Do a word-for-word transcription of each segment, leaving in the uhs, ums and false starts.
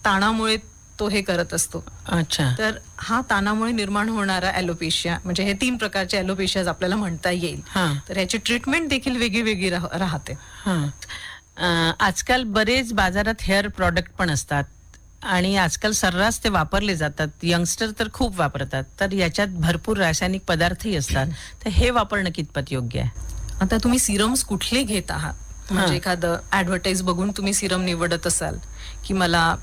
ताणामुळे तो हे करत असतो. अच्छा. तर हा ताणामुळे निर्माण होणारा ॲलोपेशिया, म्हणजे हे तीन प्रकारचे ॲलोपेशियाज आपल्याला म्हणता येईल. तर याची ट्रीटमेंट देखील वेगळी वेगळी राहते. आजकाल बरेच बाजारात हेअर प्रॉडक्ट पण असतात आणि आजकाल सर्रास ते वापरले जातात. यंगस्टर तर खूप वापरतात. तर याच्यात भरपूर रासायनिक पदार्थही असतात. तर हे वापरणं कितपत योग्य आहे? आता तुम्ही सिरम्स कुठले घेत आहात, म्हणजे एखादं ॲडव्हर्टाईज बघून तुम्ही सिरम निवडत असाल की मला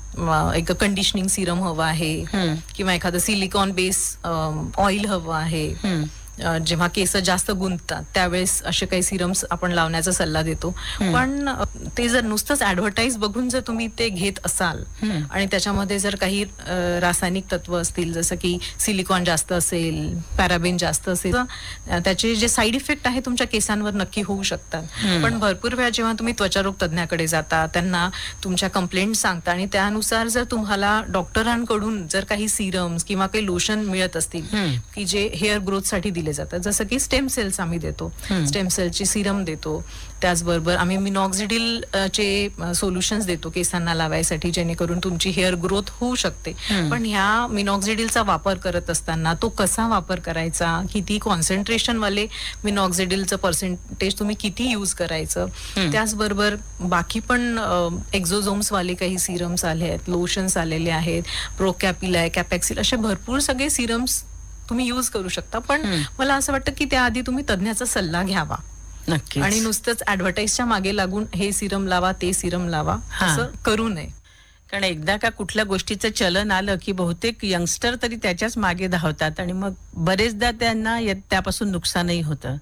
एक कंडिशनिंग सिरम हवं आहे किंवा एखादं सिलिकॉन बेस ऑइल हवं आहे, जेव्हा केस जास्त गुंततात त्यावेळेस असे काही सिरम्स आपण लावण्याचा सल्ला देतो. पण ते जर नुसतंच ॲडव्हर्टाईज बघून जर तुम्ही ते घेत असाल आणि त्याच्यामध्ये जर काही रासायनिक तत्व असतील, जसं की सिलिकॉन जास्त असेल, पॅराबेन जास्त असेल, त्याचे जे साईड इफेक्ट आहे तुमच्या केसांवर नक्की होऊ शकतात. पण भरपूर वेळा जेव्हा तुम्ही त्वचारोग तज्ञाकडे जाता, त्यांना तुमच्या कंप्लेंट सांगता आणि त्यानुसार जर तुम्हाला डॉक्टरांकडून जर काही सिरम्स किंवा काही लोशन मिळत असतील की जे हेअर ग्रोथसाठी दिले जातात, जसं की स्टेम सेल्स आम्ही देतो, स्टेम सेलची सिरम देतो, त्याचबरोबर आम्ही मिनॉक्सिडिल चे सोल्युशन्स देतो केसांना लावायसाठी, जेणेकरून तुमची हेअर ग्रोथ होऊ शकते. पण ह्या मिनॉक्सिडिलचा वापर करत असताना तो कसा वापर करायचा, किती कॉन्सन्ट्रेशन वाले मिनॉक्सिडिलचं पर्सेंटेज तुम्ही किती यूज करायचं, त्याचबरोबर बाकी पण एक्झोझोम्स वाले काही सिरम्स आले आहेत, लोशन्स आलेले आहेत, प्रोकॅपिलाय, कॅपॅक्सिल, असे भरपूर सगळे सिरम्स तुम्ही यूज करू शकता. पण मला असं वाटतं की त्याआधी तुम्ही तज्ञाचा सल्ला घ्यावा. नक्की. आणि नुसतंच ऍडव्हर्टाईजच्या मागे लागून हे सिरम लावा, ते सिरम लावा, असं करू नये. कारण एकदा का कुठल्या गोष्टीचं चलन आलं की बहुतेक यंगस्टर तरी त्याच्याच मागे धावतात आणि मग बरेचदा त्यांना त्यापासून नुकसानही होतं.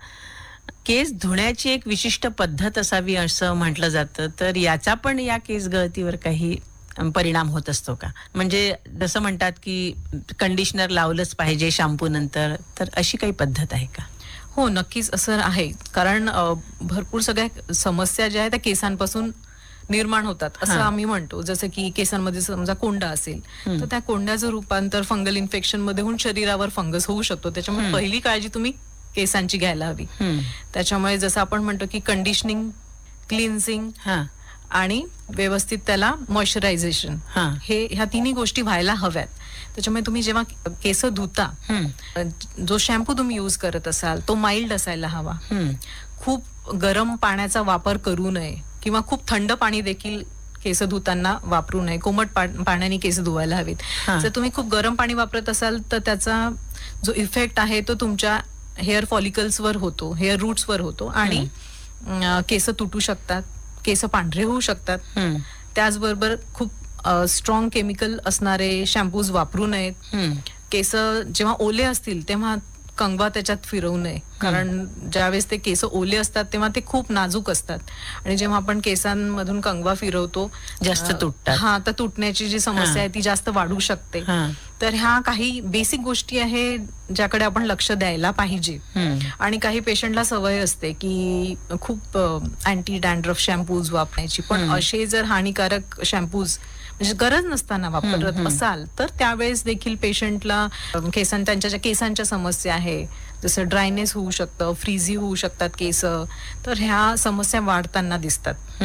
केस धुण्याची एक विशिष्ट पद्धत असावी असं म्हटलं जातं. तर याचा पण या केस गळतीवर काही परिणाम होत असतो का? म्हणजे जसं म्हणतात की कंडिशनर लावलंच पाहिजे शॅम्पू नंतर, तर अशी काही पद्धत आहे का? हो, नक्कीच असं आहे. कारण भरपूर सगळ्या समस्या ज्या आहेत त्या केसांपासून निर्माण होतात असं आम्ही म्हणतो. जसं की केसांमध्ये समजा कोंडा असेल तर त्या कोंड्याचं रूपांतर फंगल इन्फेक्शन मध्ये होऊन शरीरावर फंगस होऊ शकतो. त्याच्यामुळे पहिली काळजी तुम्ही केसांची घ्यायला हवी. त्याच्यामुळे जसं आपण म्हणतो की कंडिशनिंग, क्लिन्झिंग आणि व्यवस्थित त्याला मॉइश्चरायझेशन, हे ह्या तिन्ही गोष्टी व्हायला हव्यात. त्याच्यामुळे तुम्ही जेव्हा केस धुता, जो शॅम्पू तुम्ही यूज करत असाल तो माइल्ड असायला हवा. खूप गरम पाण्याचा वापर करू नये किंवा खूप थंड पाणी देखील केस धुताना वापरू नये. कोमट पाण्याने केस धुवायला हवेत. जर तुम्ही खूप गरम पाणी वापरत असाल तर त्याचा जो इफेक्ट आहे तो तुमच्या हेअर फॉलिकल्सवर होतो, हेअर रूट्सवर होतो आणि केस तुटू शकतात, केस पांढरे होऊ शकतात. त्याचबरोबर खूप स्ट्रॉंग केमिकल असणारे शॅम्पूज वापरू नयेत. केस जेव्हा ओले असतील तेव्हा कंगवा त्याच्यात फिरवू नये, कारण ज्यावेळेस ते केस ओले असतात तेव्हा ते खूप नाजूक असतात आणि जेव्हा आपण केसांमधून कंगवा फिरवतो जास्त तुटतात. हा, तर तुटण्याची जी समस्या आहे ती जास्त वाढू शकते. तर ह्या काही बेसिक गोष्टी आहे ज्याकडे आपण लक्ष द्यायला पाहिजे. आणि काही पेशंटला सवय असते की खूप अँटी डॅन्ड्रफ शॅम्पूज वापरायची, पण असे जर हानिकारक शॅम्पूज म्हणजे गरज नसताना वापरत असाल तर त्यावेळेस देखील पेशंटला केसां त्यांच्या ज्या केसांच्या समस्या आहे, जसं ड्रायनेस होऊ शकतं, फ्रीझी होऊ शकतात केस, तर ह्या समस्या वाढताना दिसतात.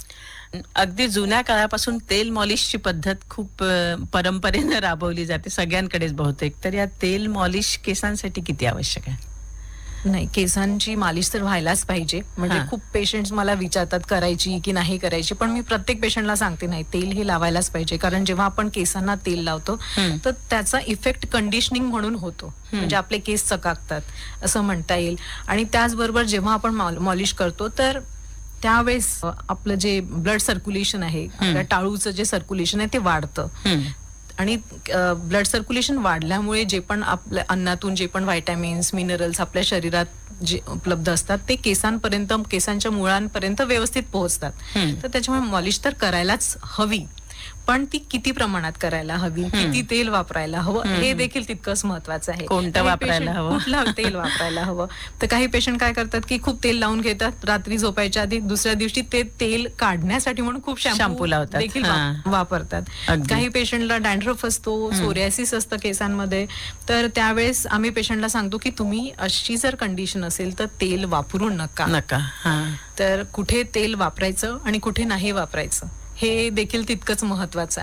अगदी जुन्या काळापासून तेल मॉलिशची पद्धत खूप परंपरेनं राबवली जाते सगळ्यांकडेच बहुतेक. तर या तेल मॉलिश केसांसाठी किती आवश्यक आहे? नाही, केसांची मालिश तर व्हायलाच पाहिजे. म्हणजे खूप पेशंट्स मला विचारतात करायची की नाही करायची, पण मी प्रत्येक पेशंटला सांगते नाही, तेल हे लावायलाच पाहिजे. कारण जेव्हा आपण केसांना तेल लावतो तर त्याचा इफेक्ट कंडिशनिंग म्हणून होतो, म्हणजे आपले केस चकाकतात असं म्हणता येईल. आणि त्याचबरोबर जेव्हा आपण मॉलिश करतो तर त्यावेळेस आपलं जे ब्लड सर्क्युलेशन आहे, आपल्या टाळूचं जे सर्क्युलेशन आहे ते वाढतं आणि ब्लड सर्क्युलेशन वाढल्यामुळे जे पण आपल्या अन्नातून जे पण व्हायटॅमिन्स, मिनरल्स आपल्या शरीरात जे उपलब्ध असतात ते केसांपर्यंत, केसांच्या मुळांपर्यंत व्यवस्थित पोहोचतात. तर त्याच्यामुळे मॉलिश तर करायलाच हवी, पण ती किती प्रमाणात करायला हवी, किती तेल वापरायला हवं हे देखील तितकंच महत्वाचं आहे. कोणतं वापरायला हवं, कुठलं तेल वापरायला हवं. तर काही पेशंट काय करतात की खूप तेल लावून घेतात, रात्री झोपायच्या आधी दुसऱ्या दिवशी ते तेल काढण्यासाठी म्हणून खूप शॅम्पू लावतात देखील वापरतात. काही पेशंटला डॅन्ड्रफ असतो, सोरियासिस असतं केसांमध्ये, तर त्यावेळेस आम्ही पेशंटला सांगतो की तुम्ही अशी जर कंडिशन असेल तर तेल वापरू नका नका तर कुठे तेल वापरायचं आणि कुठे नाही वापरायचं हे देखील तितकंच महत्वाचं आहे.